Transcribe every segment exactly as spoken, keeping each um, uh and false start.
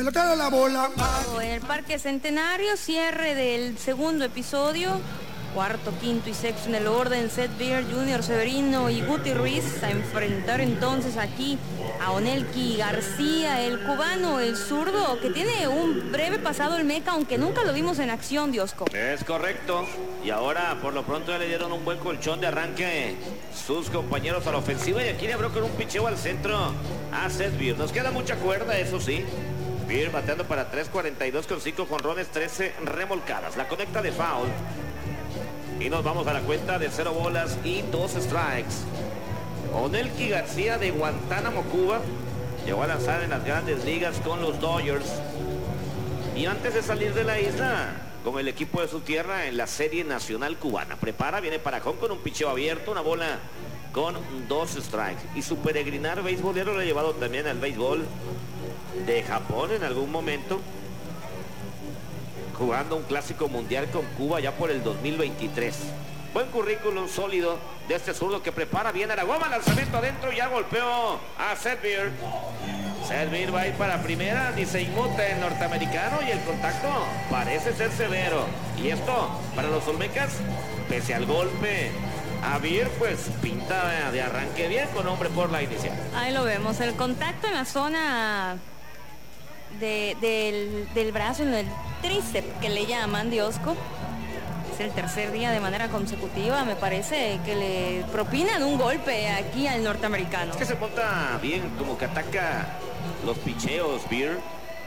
pelotero la bola. En el Parque Centenario, cierre del segundo episodio. Cuarto, quinto y sexto en el orden. Seth Beer, Junior Severino y Guti Ruiz a enfrentar entonces aquí a Onelki García, el cubano, el zurdo, que tiene un breve pasado el Meca, aunque nunca lo vimos en acción, Diosco. Es correcto. Y ahora, por lo pronto, ya le dieron un buen colchón de arranque sus compañeros a la ofensiva. Y aquí le abrió con un picheo al centro a Seth Beer. Nos queda mucha cuerda, eso sí. Beer bateando para tres cuarenta y dos con cinco jonrones, trece remolcadas. La conecta de foul. Y nos vamos a la cuenta de cero bolas y dos strikes. Onelki García de Guantánamo, Cuba, llegó a lanzar en las grandes ligas con los Dodgers. Y antes de salir de la isla, con el equipo de su tierra en la Serie Nacional Cubana. Prepara, viene para home con un picheo abierto, una bola con dos strikes. Y su peregrinar beisbolero lo ha llevado también al béisbol de Japón en algún momento, jugando un clásico mundial con Cuba ya por el dos mil veintitrés. Buen currículum sólido de este zurdo que prepara bien a la goma, lanzamiento adentro, ya golpeó a Seth Beer. Seth Beer va a ir para primera, ni se inmuta el norteamericano y el contacto parece ser severo. Y esto para los olmecas, pese al golpe a Beer, pues pinta de arranque bien con hombre por la inicial. Ahí lo vemos, el contacto en la zona de, del, del brazo, en el tríceps que le llaman, Diosco. Es el tercer día de manera consecutiva, me parece que le propinan un golpe aquí al norteamericano. Es que se monta bien, como que ataca los picheos, Beer.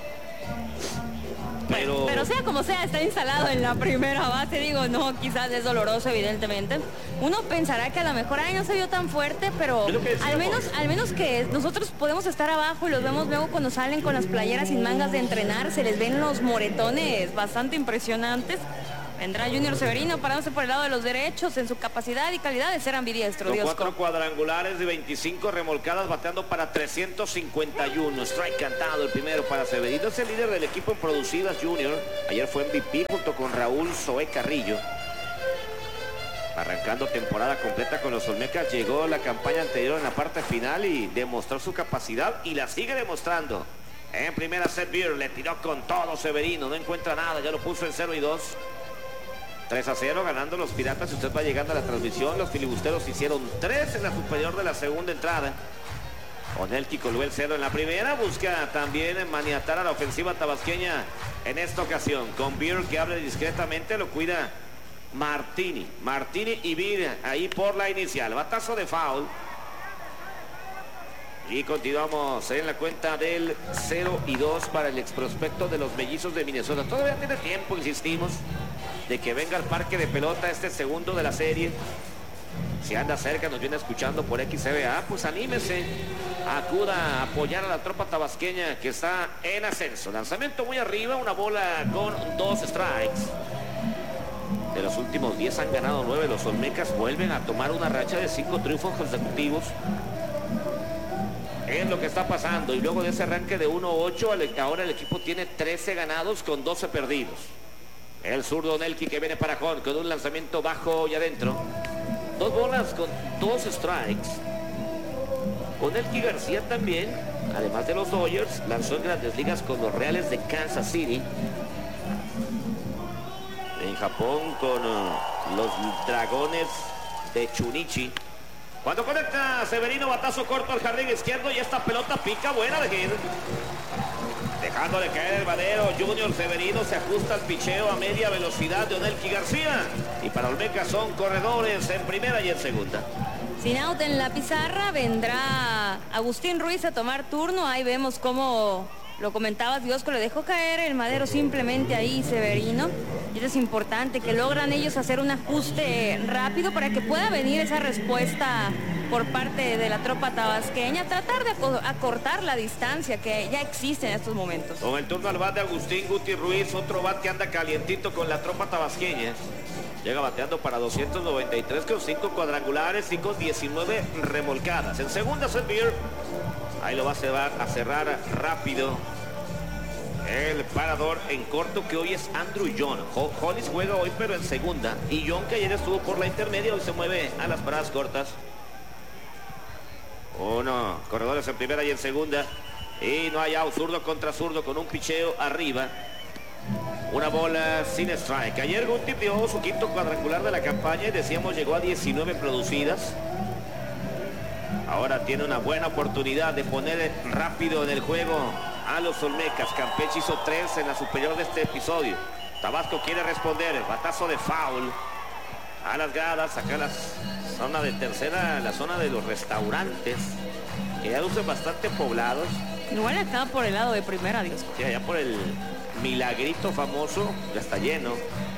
Pero... Bueno, pero sea como sea, está instalado en la primera base. Digo, no, quizás es doloroso, evidentemente. Uno pensará que a lo mejor ahí no se vio tan fuerte, pero al menos, al menos que nosotros podemos estar abajo y los vemos luego cuando salen con las playeras sin mangas de entrenar, se les ven los moretones bastante impresionantes. Vendrá Junior Severino parándose por el lado de los derechos en su capacidad y calidad de ser ambidiestro. Con cuatro cuadrangulares de veinticinco remolcadas, bateando para trescientos cincuenta y uno. Strike cantado el primero para Severino. Es el líder del equipo en producidas, Junior. Ayer fue M V P junto con Raúl Zoé Carrillo. Arrancando temporada completa con los olmecas, llegó la campaña anterior en la parte final y demostró su capacidad y la sigue demostrando. En primera, Seth Beer le tiró con todo Severino, no encuentra nada, ya lo puso en cero y dos. tres a cero ganando los Piratas. Usted va llegando a la transmisión. Los filibusteros hicieron tres en la superior de la segunda entrada. Onelki colgó el cero en la primera. Busca también maniatar a la ofensiva tabasqueña en esta ocasión. Con Beer, que abre discretamente, lo cuida Martini. Martini y Beer ahí por la inicial. Batazo de foul. Y continuamos en la cuenta del cero y dos para el exprospecto de los Mellizos de Minnesota. Todavía tiene tiempo, insistimos, de que venga al parque de pelota este segundo de la serie. Si anda cerca, nos viene escuchando por X C B A, pues anímese, acuda a apoyar a la tropa tabasqueña que está en ascenso. Lanzamiento muy arriba, una bola con dos strikes. De los últimos diez han ganado nueve. Los olmecas vuelven a tomar una racha de cinco triunfos consecutivos. Es lo que está pasando. Y luego de ese arranque de uno ocho, ahora el equipo tiene trece ganados con doce perdidos. El zurdo Onelki que viene para Jon con un lanzamiento bajo y adentro. Dos bolas con dos strikes. Onelki García también, además de los Dodgers, lanzó en grandes ligas con los Reales de Kansas City. En Japón con uh, los Dragones de Chunichi. Cuando conecta Severino, batazo corto al jardín izquierdo y esta pelota pica buena de Gil. Dejándole caer el madero, Junior Severino se ajusta al picheo a media velocidad de Onelki García. Y para Olmeca son corredores en primera y en segunda. Sin out en la pizarra, vendrá Agustín Ruiz a tomar turno. Ahí vemos cómo lo comentabas, Diosco, le dejó caer el madero simplemente ahí Severino. Y eso es importante, que logran ellos hacer un ajuste rápido para que pueda venir esa respuesta por parte de la tropa tabasqueña, tratar de acortar la distancia que ya existe en estos momentos. Con el turno al bat de Agustín Guti Ruiz, otro bat que anda calientito con la tropa tabasqueña. Llega bateando para doscientos noventa y tres con cinco cuadrangulares y con diecinueve remolcadas. En segunda, Seth Beer. Ahí lo va a cerrar, a cerrar rápido el parador en corto, que hoy es Andrew John. Hollis juega hoy pero en segunda. Y John, que ayer estuvo por la intermedia, hoy se mueve a las paradas cortas. Uno, corredores en primera y en segunda. Y no hay out, zurdo contra zurdo con un picheo arriba. Una bola sin strike. Ayer Guti dio su quinto cuadrangular de la campaña y decíamos llegó a diecinueve producidas. Ahora tiene una buena oportunidad de poner rápido en el juego a los Olmecas. Campeche hizo tres en la superior de este episodio. Tabasco quiere responder, el batazo de foul a las gradas, acá la zona de tercera, la zona de los restaurantes, que ya lucen bastante poblados. Igual acá por el lado de primera, Dios. Sí, allá por el Milagrito famoso, ya está lleno.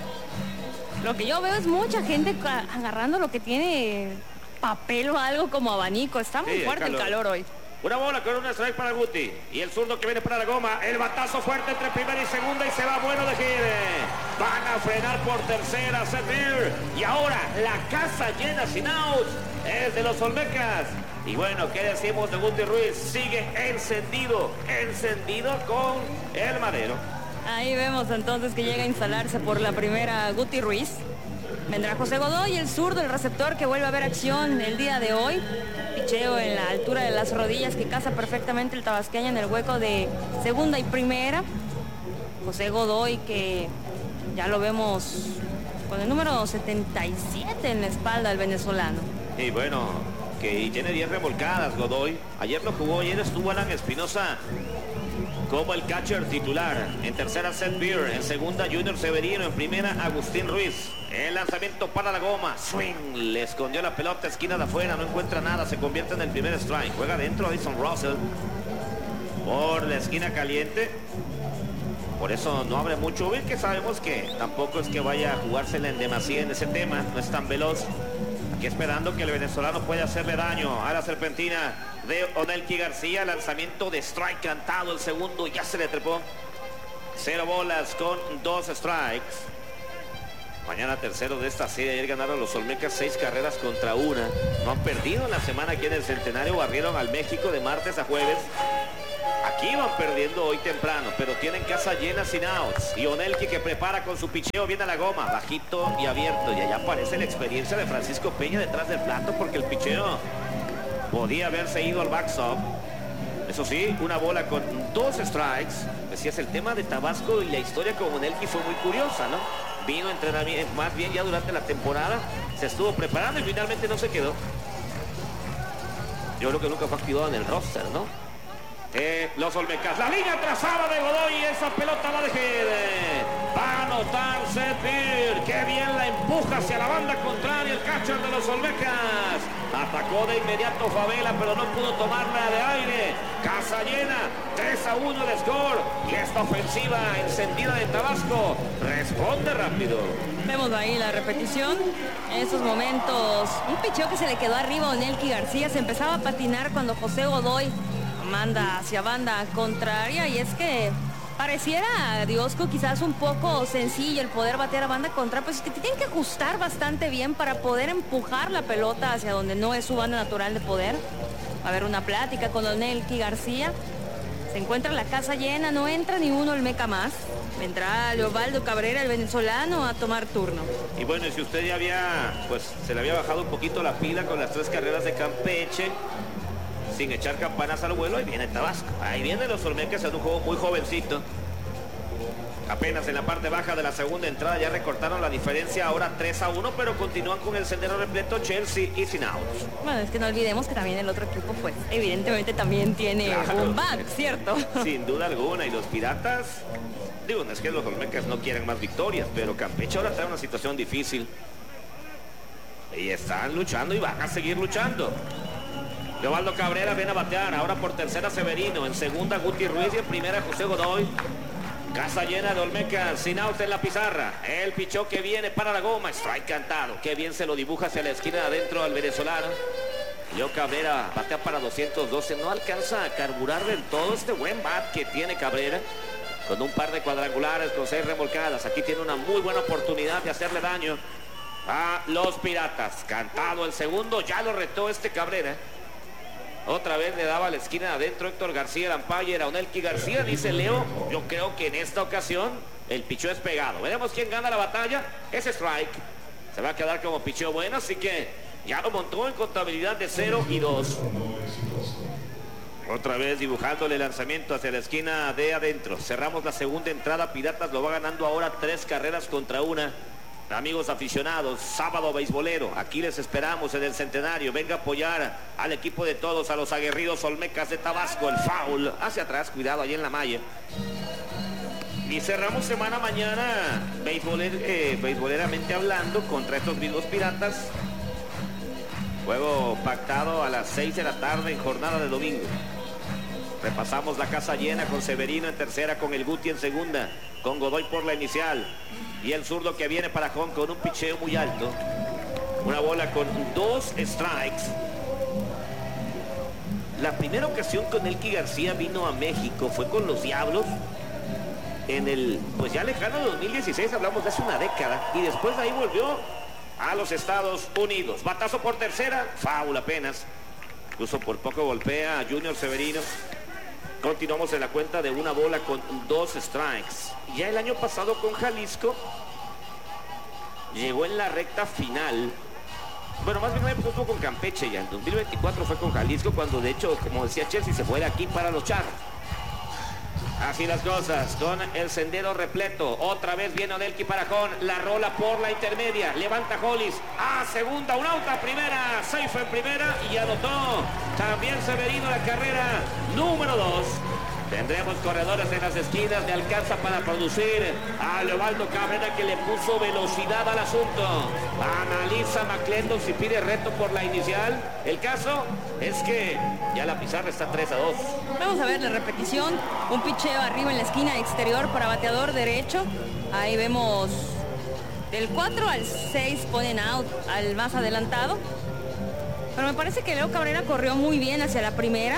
Lo que yo veo es mucha gente agarrando lo que tiene papel o algo como abanico. Está muy sí, fuerte el calor. el calor hoy. Una bola con un strike para Guti. Y el zurdo que viene para la goma. El batazo fuerte entre primera y segunda y se va bueno de gire. Van a frenar por tercera, Seth Beer. Y ahora la casa llena sin outs. Es de los Olmecas. Y bueno, ¿qué decimos de Guti Ruiz? Sigue encendido, encendido con el madero. Ahí vemos entonces que llega a instalarse por la primera Guti Ruiz. Vendrá José Godoy, el zurdo, el receptor que vuelve a ver acción el día de hoy. Picheo en la altura de las rodillas que caza perfectamente el tabasqueño en el hueco de segunda y primera. José Godoy que ya lo vemos con el número setenta y siete en la espalda del venezolano. Y bueno, que tiene diez remolcadas Godoy. Ayer lo jugó, ayer estuvo Alan Espinosa como el catcher titular. En tercera Seth Beer, en segunda Junior Severino, en primera Agustín Ruiz. El lanzamiento para la goma, swing, le escondió la pelota, esquina de afuera, no encuentra nada, se convierte en el primer strike. Juega dentro Addison Russell por la esquina caliente. Por eso no abre mucho, bien que sabemos que tampoco es que vaya a jugársela en demasía en ese tema, no es tan veloz. Aquí esperando que el venezolano pueda hacerle daño a la serpentina de Onelki García. Lanzamiento de strike cantado, el segundo ya se le trepó. Cero bolas con dos strikes. Mañana tercero de esta serie. Ayer ganaron los Olmecas seis carreras contra una. No han perdido en la semana aquí en el Centenario. Barrieron al México de martes a jueves. Aquí van perdiendo hoy temprano, pero tienen casa llena sin outs. Y Onelki que prepara con su picheo, viene a la goma, bajito y abierto. Y allá aparece la experiencia de Francisco Peña detrás del plato, porque el picheo podía haberse ido al backstop. Eso sí, una bola con dos strikes. Decías, el tema de Tabasco y la historia con Onelki fue muy curiosa, ¿no? Vino a entrenar más bien ya durante la temporada, se estuvo preparando y finalmente no se quedó. Yo creo que nunca fue activado en el roster, ¿no? Eh, los Olmecas, la línea trazada de Godoy, esa pelota va de gire. Va a anotar Seth Beer, que bien la empuja hacia la banda contraria el catcher de los Olmecas. Atacó de inmediato Favela, pero no pudo tomarla de aire. Casa llena, tres a uno de score. Y esta ofensiva encendida de Tabasco responde rápido. Vemos ahí la repetición. En esos momentos, un picheo que se le quedó arriba a Onelki García. Se empezaba a patinar cuando José Godoy manda hacia banda contraria, y es que pareciera, Diosco, quizás un poco sencillo el poder batear a banda contraria, pues es que te tienen que ajustar bastante bien para poder empujar la pelota hacia donde no es su banda natural de poder. Va a haber una plática con Onelki García. Se encuentra la casa llena, no entra ni uno Olmeca más. Vendrá Leobaldo Cabrera, el venezolano, a tomar turno. Y bueno, si usted ya había, pues se le había bajado un poquito la pila con las tres carreras de Campeche, sin echar campanas al vuelo, ahí viene Tabasco. Ahí vienen los Olmecas en un juego muy jovencito. Apenas en la parte baja de la segunda entrada ya recortaron la diferencia, ahora tres a uno, pero continúan con el sendero repleto Chelsea y sin outs. Bueno, es que no olvidemos que también el otro equipo, pues, evidentemente también tiene claro, un back, ¿cierto? Sin duda alguna, y los Piratas, digo, no es que los Olmecas no quieran más victorias, pero Campeche ahora está en una situación difícil. Y están luchando y van a seguir luchando. Leobaldo Cabrera viene a batear, ahora por tercera Severino, en segunda Guti Ruiz y en primera José Godoy. Casa llena de Olmecas, sin out en la pizarra. El pichó que viene para la goma, strike cantado. Qué bien se lo dibuja hacia la esquina de adentro al venezolano. Leo Cabrera batea para doscientos doce, no alcanza a carburar del todo este buen bat que tiene Cabrera. Con un par de cuadrangulares, con seis remolcadas. Aquí tiene una muy buena oportunidad de hacerle daño a los Piratas. Cantado el segundo, ya lo retó este Cabrera. Otra vez le daba a la esquina de adentro Héctor García, el umpire a Onelki García. Dice Leo, yo creo que en esta ocasión el picheo es pegado. Veremos quién gana la batalla. Ese strike se va a quedar como picheo bueno, así que ya lo montó en contabilidad de cero y dos. Otra vez dibujándole el lanzamiento hacia la esquina de adentro. Cerramos la segunda entrada. Piratas lo va ganando ahora tres carreras contra una. Amigos aficionados, sábado beisbolero, aquí les esperamos en el Centenario. Venga a apoyar al equipo de todos, a los aguerridos Olmecas de Tabasco. El foul hacia atrás, cuidado ahí en la malla. Y cerramos semana mañana, beisboler, eh, beisboleramente hablando, contra estos mismos Piratas. Juego pactado a las seis de la tarde en jornada de domingo. Repasamos la casa llena con Severino en tercera, con el Guti en segunda, con Godoy por la inicial. Y el zurdo que viene para Jon con un picheo muy alto. Una bola con dos strikes. La primera ocasión con Elky García vino a México fue con los Diablos. En el, pues ya lejano de dos mil dieciséis, hablamos de hace una década. Y después de ahí volvió a los Estados Unidos. Batazo por tercera, foul apenas. Incluso por poco golpea a Junior Severino. Continuamos en la cuenta de una bola con dos strikes. Ya el año pasado con Jalisco llegó en la recta final. Bueno, más bien no estuvo con Campeche ya. En dos mil veinticuatro fue con Jalisco, cuando de hecho, como decía Chelsea, se fue de aquí para los Charros. Así las cosas, con el sendero repleto. Otra vez viene Odelki para Jon. La rola por la intermedia. Levanta Hollis a segunda, un out a primera. Safe en primera y anotó también Severino la carrera número dos. Tendremos corredores en las esquinas. Le alcanza para producir a Leobaldo Cabrera, que le puso velocidad al asunto. Analiza McClendon si pide reto por la inicial. El caso es que ya la pizarra está tres a dos. Vamos a ver la repetición. Un picheo arriba en la esquina exterior para bateador derecho. Ahí vemos del cuatro al seis ponen out al más adelantado. Pero me parece que Leo Cabrera corrió muy bien hacia la primera.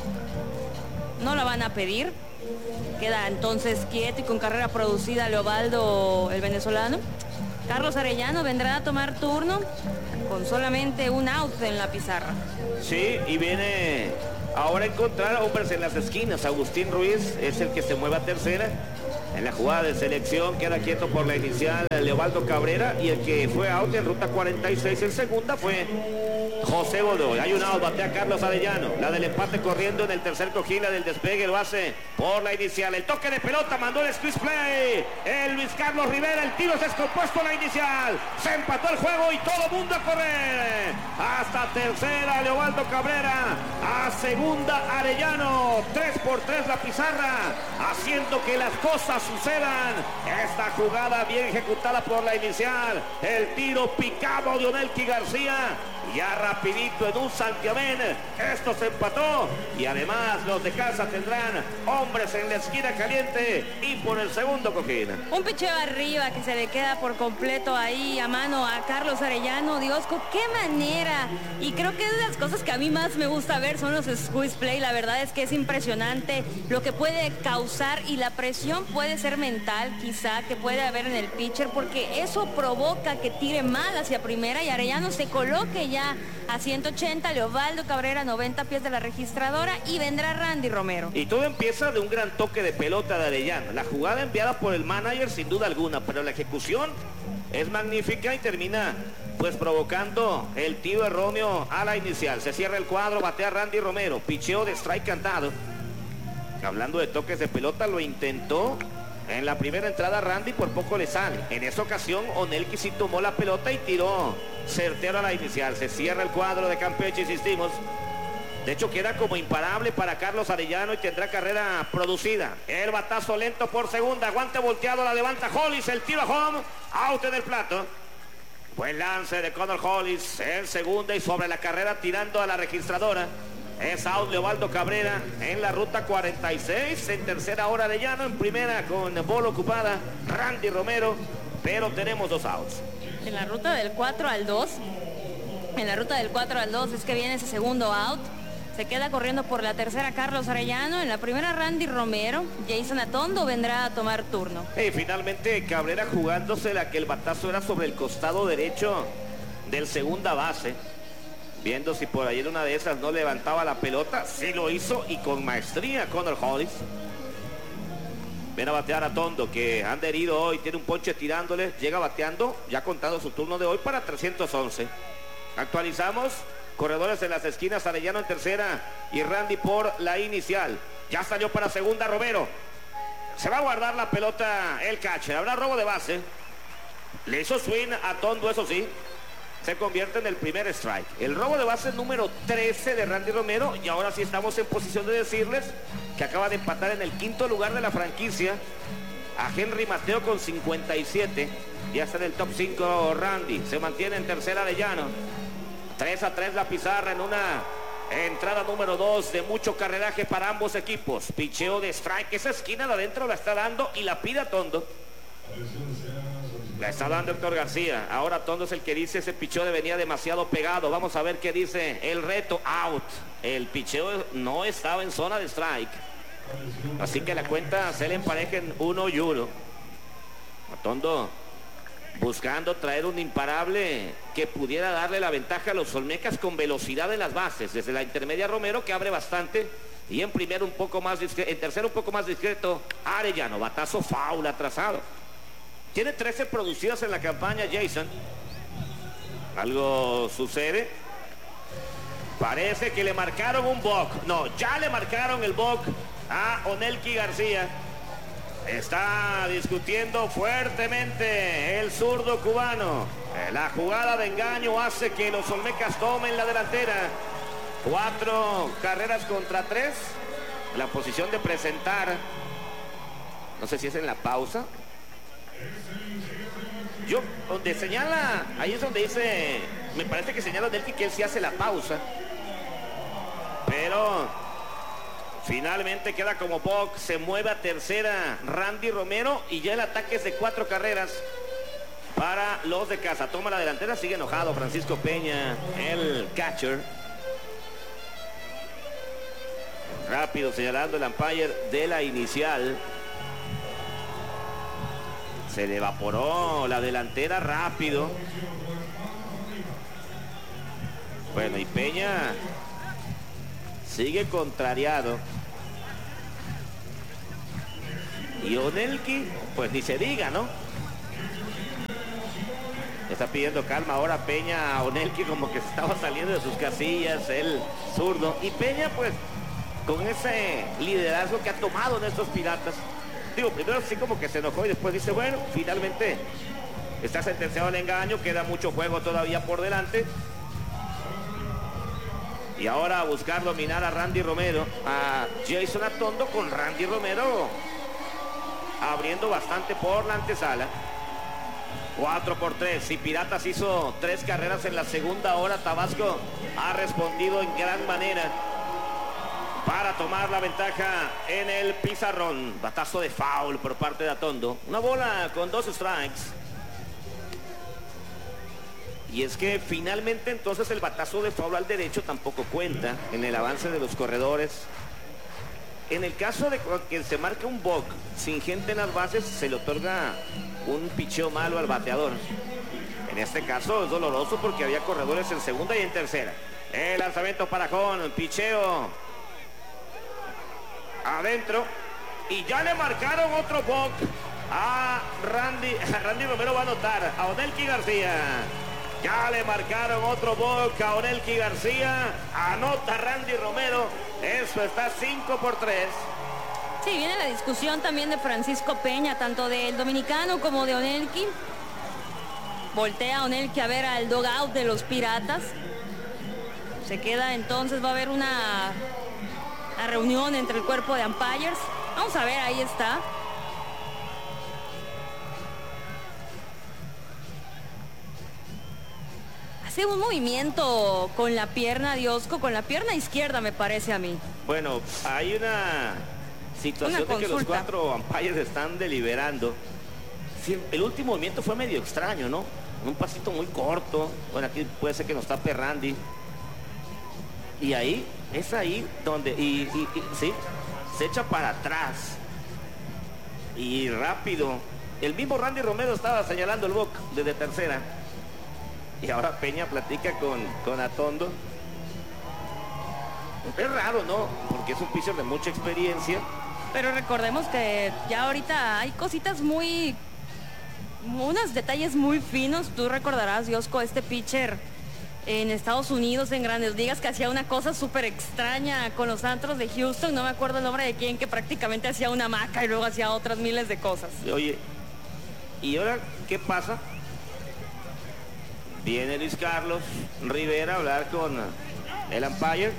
No la van a pedir. Queda entonces quieto y con carrera producida Leobaldo, el venezolano. Carlos Arellano vendrá a tomar turno con solamente un out en la pizarra. Sí, y viene ahora a encontrar hombres en las esquinas. Agustín Ruiz es el que se mueve a tercera. En la jugada de selección queda quieto por la inicial Leobaldo Cabrera, y el que fue out en ruta cuarenta y seis en segunda fue José Godoy. Hay un out, batea Carlos Arellano. La del empate corriendo en el tercer cojín, la del despegue lo hace por la inicial. El toque de pelota mandó el squeeze play. El Luis Carlos Rivera, el tiro es descompuesto la inicial. Se empató el juego y todo mundo a correr. Hasta tercera Leobaldo Cabrera. A segunda Arellano. tres por tres la pizarra, haciendo que las cosas sucedan. Esta jugada bien ejecutada por la inicial. El tiro picado de Odelki García. Ya rapidito en un santiamén, esto se empató, y además los de casa tendrán hombres en la esquina caliente y por el segundo cojín. Un picheo arriba que se le queda por completo ahí a mano a Carlos Arellano. Diosco, qué manera. Y creo que es de las cosas que a mí más me gusta ver son los squeeze play. La verdad es que es impresionante lo que puede causar, y la presión puede ser mental quizá que puede haber en el pitcher, porque eso provoca que tire mal hacia primera y Arellano se coloque ya a ciento ochenta, Leobaldo Cabrera noventa pies de la registradora, y vendrá Randy Romero. Y todo empieza de un gran toque de pelota de Arellano. La jugada enviada por el manager sin duda alguna, pero la ejecución es magnífica y termina pues provocando el tiro erróneo a la inicial. Se cierra el cuadro, batea Randy Romero, picheo de strike cantado. Hablando de toques de pelota, lo intentó en la primera entrada Randy, por poco le sale. En esa ocasión Odelki sí tomó la pelota y tiró certero a la inicial. Se cierra el cuadro de Campeche, insistimos. De hecho queda como imparable para Carlos Arellano y tendrá carrera producida. El batazo lento por segunda, guante volteado, la levanta Hollis, el tiro a home, out en el plato. Buen lance de Connor Hollis en segunda y sobre la carrera tirando a la registradora. Es out Leobaldo Cabrera en la ruta cuarenta y seis. En tercera hora Arellano, en primera con bola ocupada Randy Romero, pero tenemos dos outs. En la ruta del cuatro al dos, en la ruta del cuatro al dos es que viene ese segundo out. Se queda corriendo por la tercera Carlos Arellano. En la primera Randy Romero. Jason Atondo vendrá a tomar turno. Y finalmente Cabrera jugándose la que el batazo era sobre el costado derecho del segunda base. Viendo si por ahí en una de esas no levantaba la pelota. Sí lo hizo y con maestría Connor Hollis. Ven a batear a Tondo, que anda herido hoy, tiene un ponche tirándole. Llega bateando, ya contando su turno de hoy para trescientos once. Actualizamos Corredores en las esquinas, Arellano en tercera y Randy por la inicial. Ya salió para segunda Romero. Se va a guardar la pelota el catcher. Habrá robo de base. Le hizo swing a Tondo, eso sí. Se convierte en el primer strike. El robo de base número trece de Randy Romero. Y ahora sí estamos en posición de decirles que acaba de empatar en el quinto lugar de la franquicia a Henry Mateo con cincuenta y siete. Ya está en el top cinco Randy. Se mantiene en tercera Arellano. tres a tres la pizarra en una entrada número dos de mucho carreraje para ambos equipos. Picheo de strike. Esa esquina de adentro la está dando y la pide a Tondo. La está dando Héctor García. Ahora Tondo es el que dice ese picheo de venía demasiado pegado. Vamos a ver qué dice el reto. Out. El picheo no estaba en zona de strike. Así que la cuenta se le emparejen uno y uno. A Tondo buscando traer un imparable que pudiera darle la ventaja a los Olmecas con velocidad en las bases. Desde la intermedia Romero, que abre bastante. Y en primero un poco más discreto, en tercero un poco más discreto Arellano. Batazo foul atrasado. Tiene trece producidas en la campaña Jason. Algo sucede. Parece que le marcaron un balk. No, ya le marcaron el balk a Onelki García. Está discutiendo fuertemente el zurdo cubano. La jugada de engaño hace que los Olmecas tomen la delantera. Cuatro carreras contra tres. La posición de presentar. No sé si es en la pausa. Yo, donde señala, ahí es donde dice, me parece que señala Onelki que él sí hace la pausa. Pero finalmente queda como box, se mueve a tercera Randy Romero y ya el ataque es de cuatro carreras para los de casa. Toma la delantera, sigue enojado Francisco Peña, el catcher. Rápido señalando el umpire de la inicial. Se le evaporó la delantera rápido. Bueno, y Peña sigue contrariado. Y Onelki, pues ni se diga, ¿no? Está pidiendo calma ahora Peña a Onelki, como que estaba saliendo de sus casillas, el zurdo. Y Peña, pues, con ese liderazgo que ha tomado en estos Piratas. Digo, primero sí como que se enojó y después dice, bueno, finalmente está sentenciado el engaño, queda mucho juego todavía por delante. Y ahora a buscar dominar a Randy Romero, a Jason Atondo, con Randy Romero abriendo bastante por la antesala. cuatro por tres. Y Piratas hizo tres carreras en la segunda hora. Tabasco ha respondido en gran manera para tomar la ventaja en el pizarrón. Batazo de foul por parte de Atondo. Una bola con dos strikes. Y es que finalmente entonces el batazo de foul al derecho tampoco cuenta en el avance de los corredores. En el caso de que se marque un balk sin gente en las bases, se le otorga un picheo malo al bateador. En este caso es doloroso porque había corredores en segunda y en tercera. El lanzamiento para Con, picheo adentro. Y ya le marcaron otro balk a Randy. A Randy Romero va a anotar a Onelki García. Ya le marcaron otro balk a Onelki García. Anota Randy Romero. Eso está cinco por tres. Sí, viene la discusión también de Francisco Peña, tanto del dominicano como de Onelki. Voltea Onelki a ver al dugout de los Piratas. Se queda entonces, va a haber una, una reunión entre el cuerpo de umpires. Vamos a ver, ahí está. Hace un movimiento con la pierna, Diosco, con la pierna izquierda, me parece a mí. Bueno, hay una situación una de que los cuatro umpires están deliberando. Sí, el último movimiento fue medio extraño, ¿no? Un pasito muy corto. Bueno, aquí puede ser que nos tape Randy. Y ahí, es ahí donde, y, y, y sí, se echa para atrás. Y rápido. El mismo Randy Romero estaba señalando el balk desde tercera. Y ahora Peña platica con, con Atondo. Es raro, ¿no? Porque es un pitcher de mucha experiencia. Pero recordemos que ya ahorita hay cositas muy... unos detalles muy finos. Tú recordarás, Diosco, este pitcher en Estados Unidos, en Grandes Ligas, que hacía una cosa súper extraña con los Astros de Houston, no me acuerdo el nombre de quién, que prácticamente hacía una hamaca y luego hacía otras miles de cosas. Oye, ¿y ahora qué pasa? Viene Luis Carlos Rivera a hablar con el umpire.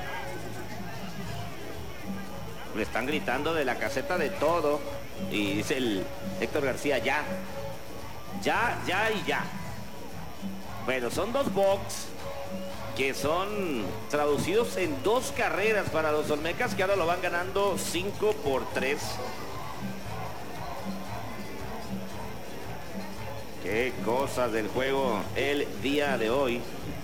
Le están gritando de la caseta de todo. Y dice el Héctor García, ya. Ya, ya y ya. Bueno, son dos box que son traducidos en dos carreras para los Olmecas, que ahora lo van ganando cinco por tres. Qué cosas del juego el día de hoy.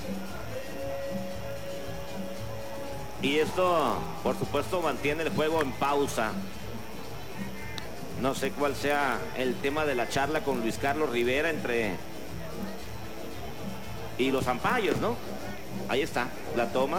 Y esto, por supuesto, mantiene el juego en pausa. No sé cuál sea el tema de la charla con Luis Carlos Rivera entre y los umpires, ¿no? Ahí está, la toma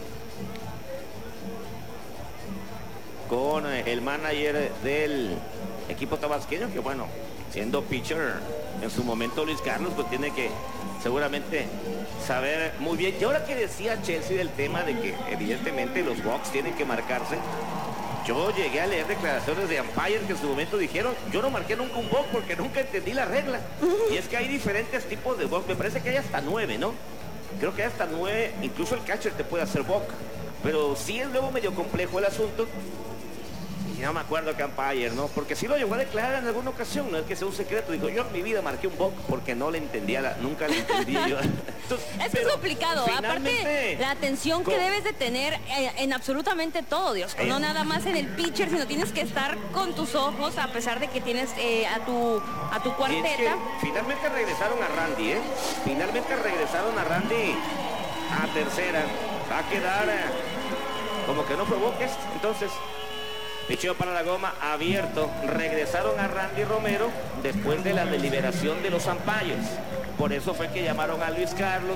con el manager del equipo tabasqueño, que bueno, siendo pitcher en su momento Luis Carlos, pues tiene que seguramente saber muy bien. Y ahora que decía Chelsea del tema de que evidentemente los box tienen que marcarse, yo llegué a leer declaraciones de umpires que en su momento dijeron, yo no marqué nunca un box porque nunca entendí la regla. Y es que hay diferentes tipos de box, me parece que hay hasta nueve, ¿no? Creo que hay hasta nueve, incluso el catcher te puede hacer box, pero sí es luego medio complejo el asunto. Y no me acuerdo qué umpire, ¿no? Porque sí lo llegó a declarar en alguna ocasión, no es que sea un secreto. Dijo, yo en mi vida marqué un box porque no le entendía, la, nunca le entendí yo. Entonces, es que es complicado, aparte la atención que debes de tener en, en absolutamente todo, Dios, eh, no nada más en el pitcher, sino tienes que estar con tus ojos, a pesar de que tienes eh, a tu a tu cuarteta. Es que finalmente regresaron a Randy, ¿eh? Finalmente regresaron a Randy a tercera. Va a quedar eh, como que no provoques, entonces... Picheo para la goma abierto. Regresaron a Randy Romero después de la deliberación de los umpires. Por eso fue que llamaron a Luis Carlos.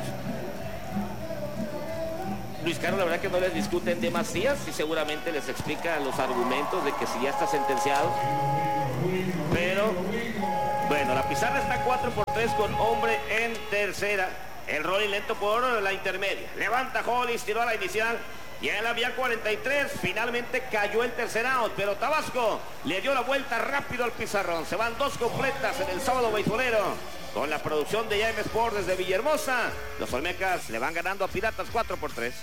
Luis Carlos, la verdad que no les discuten demasiado y seguramente les explica los argumentos de que si ya está sentenciado. Pero, bueno, la pizarra está cuatro por tres con hombre en tercera. El rolling lento por la intermedia. Levanta Hollis, tiró a la inicial. Y en la vía cuarenta y tres finalmente cayó el tercer out, pero Tabasco le dio la vuelta rápido al pizarrón. Se van dos completas en el sábado beisbolero con la producción de I A M Sport desde Villahermosa. Los Olmecas le van ganando a Piratas cuatro por tres.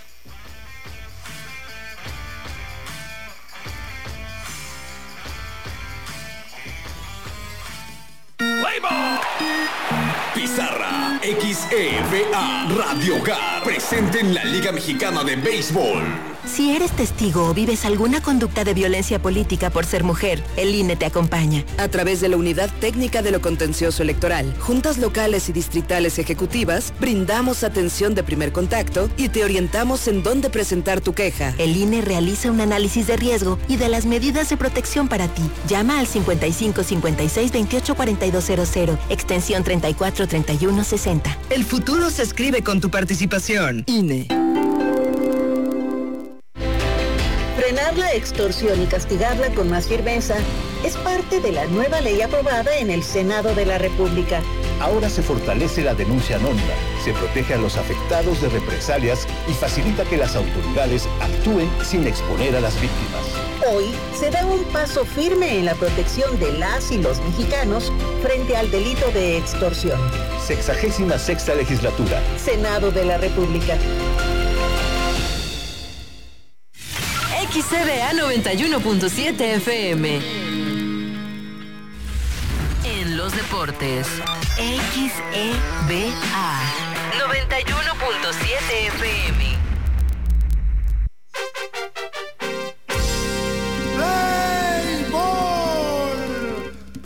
Pizarra X E V A Radio Hogar presente en la Liga Mexicana de Béisbol. Si eres testigo o vives alguna conducta de violencia política por ser mujer, el I N E te acompaña. A través de la Unidad Técnica de lo Contencioso Electoral, juntas locales y distritales ejecutivas, brindamos atención de primer contacto y te orientamos en dónde presentar tu queja. El I N E realiza un análisis de riesgo y de las medidas de protección para ti. Llama al cincuenta y cinco cincuenta y seis veintiocho cuarenta y dos cero cero, extensión treinta y cuatro treinta y uno sesenta. El futuro se escribe con tu participación. I N E. Frenar la extorsión y castigarla con más firmeza es parte de la nueva ley aprobada en el Senado de la República. Ahora se fortalece la denuncia anónima, se protege a los afectados de represalias y facilita que las autoridades actúen sin exponer a las víctimas. Hoy se da un paso firme en la protección de las y los mexicanos frente al delito de extorsión. Sexagésima sexta legislatura. Senado de la República. X E V A noventa y uno punto siete F M. En los deportes, X E V A noventa y uno